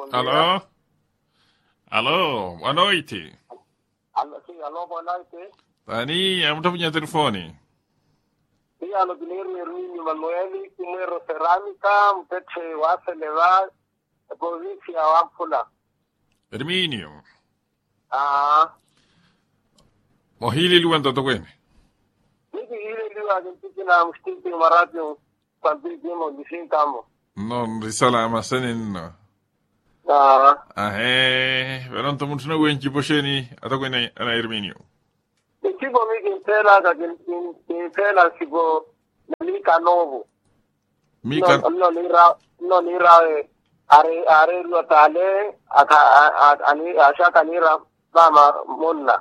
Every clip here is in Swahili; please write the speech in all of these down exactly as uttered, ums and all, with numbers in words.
bom dia. Alô? Alô, boa noite. Alô, sim, alô, boa noite. Tani, é muito minha telefone. Sim, alô, Guilherme Hermínio Manuel, Kimero Cerâmica, Mpeche Waseleva, província Wapula. Hermínio. Ah, Mohili luan toto kwene. niki ile liwa gintiki na mstiki marati kwantiki mo disintamo. Non risala amasenin no. Ah, Ahe, veron to mutuna wenchi posheni atakwene ana Hermínio. ikigo miki mpela ka mpela sigo nalika novo. Mika No, no nira, no nira are are luatale aka ani ashaka nira mama monna.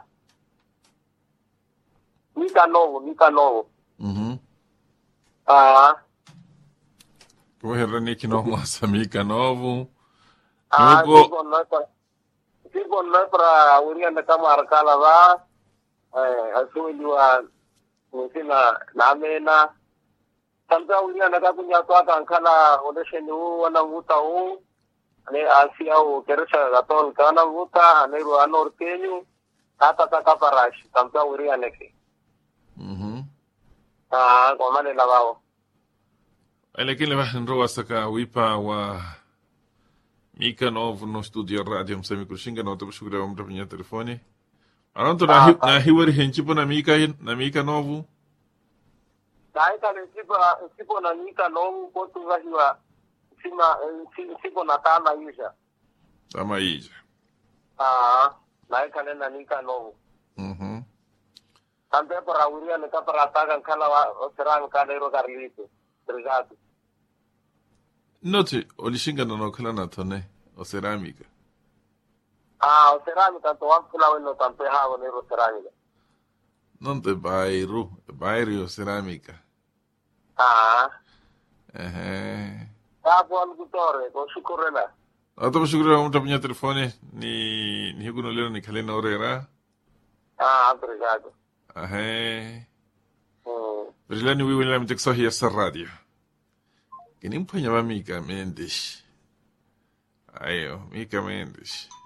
Nika novo, nika novo. Mhm. Ah, Como herrani kino masa Mika novo. ah, Nuko tipo no es para, tipo no es para William de Cámara Calava, eh, asuiliwa, nisina, namena, Santa William de Capuña Tuata, Ancala, Odeshenu, Wanavuta, ane Asia, o Keresha, Gatol, Kanavuta, Anero, Anorteño, Tata Tata Parash, Santa William Neki. Mhm. Ah, como le lavabo. Lakini le bahin roa saka wipa wa Mika novo no studio radio msemi kushinga na watu shukura wa mtu pinya telefoni. Aronto na hi, na hiwari henchipo na Mika na Mika novo. Daika le tipo, tipo na Nika Novo, Porto Vahiwa, Sima, Sipo na Tama Isha. Tama ija. Ah, Daika le na Nika Novo. Mhm. Tampe para William de Cámara Tagan Cala, Serán Cadero Carlito. Obrigado. Note, olishinga na nokala na tone o cerámica. Ah, o cerâmica, tu vamos falar no tampe hago nero cerâmica. Non te bairro, bairro cerámica. Ah, Eh. ah, buon gutore, con su correla. Watu shukura wa mtu pinya telefoni ni ni hukuno leo ni kalena orera. Ah, obrigado. Ahe. Mm. Brilani wiwi la mtekso hiya sa radio. Kinimponya wa Mika Mendes. Ayo, Mika Mendes.